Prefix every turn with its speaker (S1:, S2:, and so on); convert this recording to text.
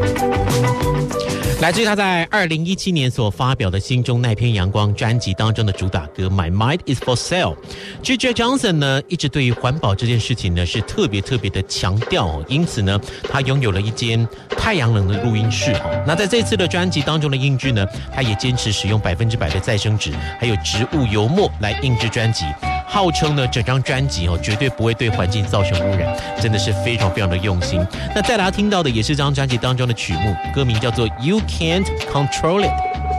S1: 来自于他在2017年所发表的《心中那片阳光》专辑当中的主打歌《My Mind Is For Sale》。J.J. Johnson 呢，一直对于环保这件事情呢是特别的强调，因此呢，他拥有了一间太阳能的录音室。那在这次的专辑当中的印制呢，他也坚持使用100%的再生纸，还有植物油墨来印制专辑。号称呢，整张专辑绝对不会对环境造成污染，真的是非常的用心。那再来听到的也是这张专辑当中的曲目，歌名叫做《You Can't Control It》。